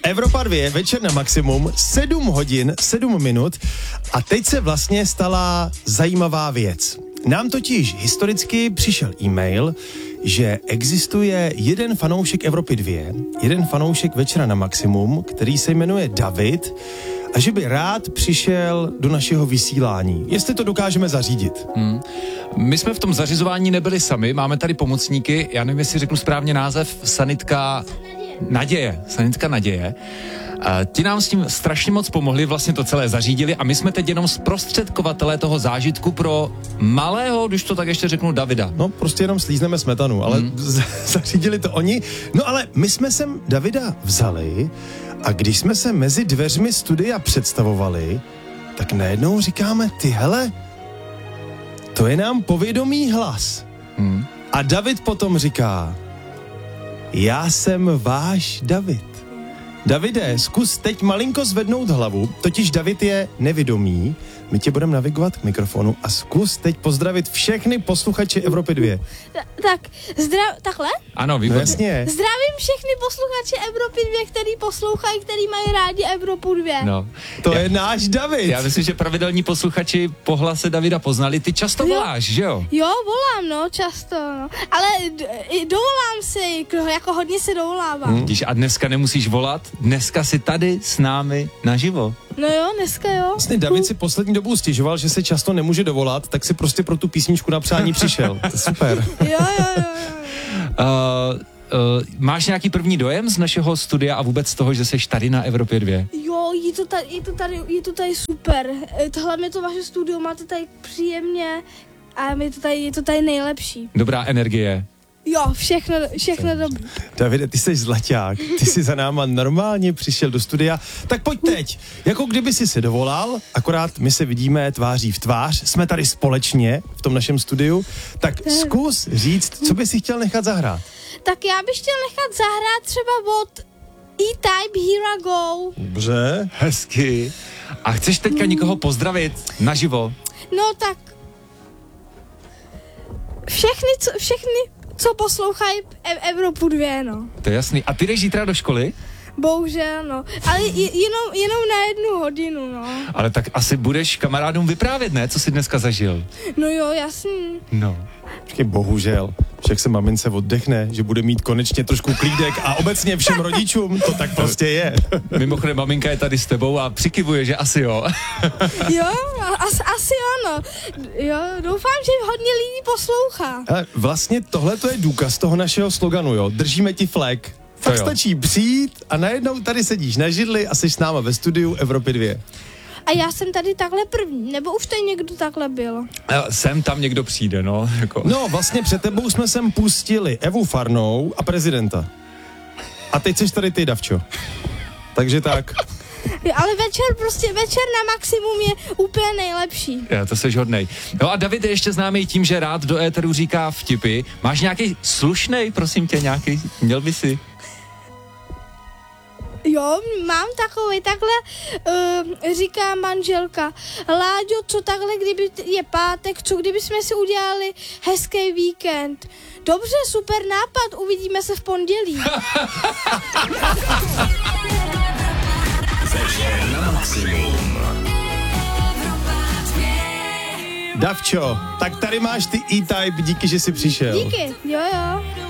Evropa 2, večer na maximum, 7 hodin, 7 minut a teď se vlastně stala zajímavá věc. Nám totiž historicky přišel e-mail, že existuje jeden fanoušek Evropy 2, jeden fanoušek večera na maximum, který se jmenuje David a že by rád přišel do našeho vysílání. Jestli to dokážeme zařídit. My jsme v tom zařizování nebyli sami, máme tady pomocníky, já nevím, jestli řeknu správně název, sanitka Naděje. Ti nám s tím strašně moc pomohli, vlastně to celé zařídili a my jsme teď jenom zprostředkovatelé toho zážitku pro malého, když to tak ještě řeknu, Davida. No, prostě jenom slízneme smetanu, ale zařídili to oni. No ale my jsme sem Davida vzali a když jsme se mezi dveřmi studia představovali, tak najednou říkáme, ty hele, to je nám povědomý hlas. A David potom říká, já jsem váš David. Davide, zkus teď malinko zvednout hlavu, totiž David je nevidomý, my tě budeme navigovat k mikrofonu a zkus teď pozdravit všechny posluchače Evropy 2. Takhle? Ano, výborně. No jasně. Zdravím všechny posluchače Evropy 2, který poslouchají, který mají rádi Evropu 2. No. To je náš David. Já myslím, že pravidelní posluchači po hlase Davida poznali. Ty často voláš, že jo? Jo, volám, no, často, no. Ale dovolám si, jako hodně se dovolávám. Když a dneska nemusíš volat, dneska si tady s námi naživo. No jo, dneska jo. Vlastně David si poslední dobou stěžoval, že se často nemůže dovolat, tak si prostě pro tu písničku na přání přišel. To je super. Jo. Máš nějaký první dojem z našeho studia a vůbec z toho, že seš tady na Evropě 2? Jo, je to tady super. Hlavně to vaše studio máte tady příjemně a je to tady nejlepší. Dobrá energie. Jo, všechno dobrý. Davide, ty jsi zlaťák, ty jsi za náma normálně přišel do studia, tak pojď teď, jako kdyby si se dovolal, akorát my se vidíme tváří v tvář, jsme tady společně v tom našem studiu, tak zkus říct, co by si chtěl nechat zahrát. Tak já bych chtěl nechat zahrát třeba od E-Type Here I Go. Dobře. Hezky. A chceš teďka někoho pozdravit naživo? No tak všechny, co poslouchají Evropu 2, no. To je jasný. A ty jdeš zítra do školy? Bohužel, no. Ale jenom na 1 hodinu, no. Ale tak asi budeš kamarádům vyprávět, ne? Co jsi dneska zažil? No jo, jasný. No. Počkej, bohužel, však se mamince oddechne, že bude mít konečně trošku klídek a obecně všem rodičům, to tak prostě je. Mimochodem, maminka je tady s tebou a přikivuje, že asi jo. Jo, asi ano. Jo, doufám, že hodně lidí poslouchá. Ale vlastně tohle to je důkaz toho našeho sloganu, jo. Držíme ti flek. Fakt stačí přijít a najednou tady sedíš na židli a jsi s náma ve studiu Evropy 2. A já jsem tady takhle první, nebo už tady někdo takhle byl? Sem tam někdo přijde, no. Jako. No, vlastně před tebou jsme sem pustili Evu Farnou a prezidenta. A teď jsi tady ty, Davčo. Takže tak. Ale večer na maximum je úplně nejlepší. Já, to seš hodnej. No a David je ještě známý tím, že rád do éteru říká vtipy. Máš nějaký slušnej, prosím tě, nějaký, měl by si? Jo, mám takhle říká manželka. Láďo, co takhle, kdyby je pátek, co kdyby jsme si udělali hezký víkend? Dobře, super nápad, uvidíme se v pondělí. Davčo, tak tady máš ty E-Type, díky, že jsi přišel. Díky, jo.